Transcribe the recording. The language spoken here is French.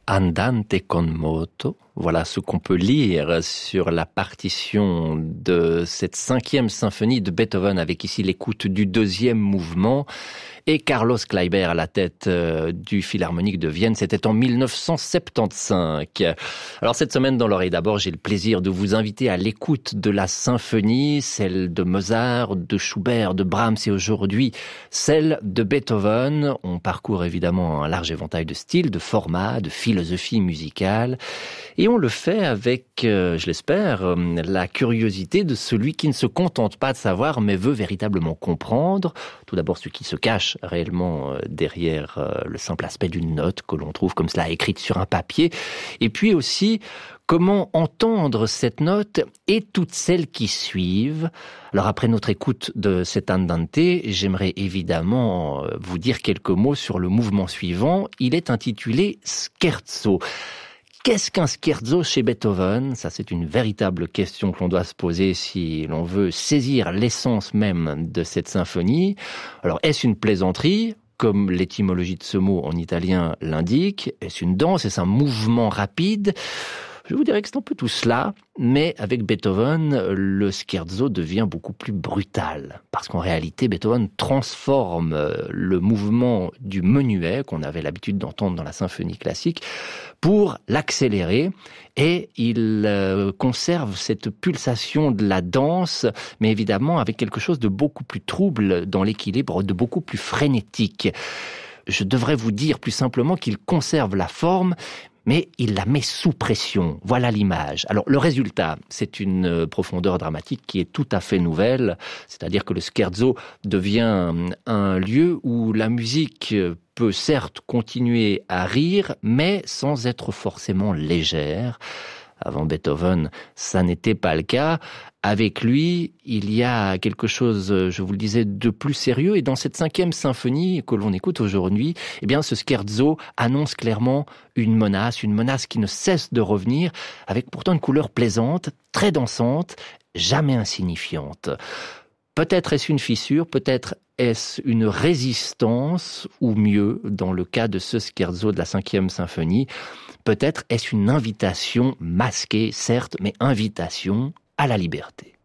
Andante con moto. Voilà ce qu'on peut lire sur la partition de cette 5e symphonie de Beethoven, avec ici l'écoute du 2e mouvement. Et Carlos Kleiber à la tête du Philharmonique de Vienne, c'était en 1975. Alors cette semaine dans l'oreille d'abord, j'ai le plaisir de vous inviter à l'écoute de la symphonie, celle de Mozart, de Schubert, de Brahms et aujourd'hui celle de Beethoven. On parcourt évidemment un large éventail de styles, de formats, de philosophie musicale. Et on le fait avec, je l'espère, la curiosité de celui qui ne se contente pas de savoir, mais veut véritablement comprendre. Tout d'abord, ce qui se cache réellement derrière le simple aspect d'une note que l'on trouve comme cela écrite sur un papier. Et puis aussi, comment entendre cette note et toutes celles qui suivent. Alors après notre écoute de cet Andante, j'aimerais évidemment vous dire quelques mots sur le mouvement suivant. Il est intitulé Scherzo. Qu'est-ce qu'un scherzo chez Beethoven? Ça, c'est une véritable question que l'on doit se poser si l'on veut saisir l'essence même de cette symphonie. Alors, est-ce une plaisanterie, comme l'étymologie de ce mot en italien l'indique? Est-ce une danse? Est-ce un mouvement rapide? Je vous dirais que c'est un peu tout cela, mais avec Beethoven, le scherzo devient beaucoup plus brutal. Parce qu'en réalité, Beethoven transforme le mouvement du menuet, qu'on avait l'habitude d'entendre dans la symphonie classique, pour l'accélérer. Et il conserve cette pulsation de la danse, mais évidemment avec quelque chose de beaucoup plus trouble dans l'équilibre, de beaucoup plus frénétique. Je devrais vous dire plus simplement qu'il conserve la forme, mais il la met sous pression. Voilà l'image. Alors, le résultat, c'est une profondeur dramatique qui est tout à fait nouvelle. C'est-à-dire que le scherzo devient un lieu où la musique peut certes continuer à rire, mais sans être forcément légère. Avant Beethoven, ça n'était pas le cas. Avec lui, il y a quelque chose, je vous le disais, de plus sérieux. Et dans cette 5e symphonie que l'on écoute aujourd'hui, eh bien, ce scherzo annonce clairement une menace qui ne cesse de revenir, avec pourtant une couleur plaisante, très dansante, jamais insignifiante. Peut-être est-ce une fissure, peut-être est-ce une résistance, ou mieux, dans le cas de ce scherzo de la 5e symphonie, peut-être est-ce une invitation masquée, certes, mais invitation à la liberté.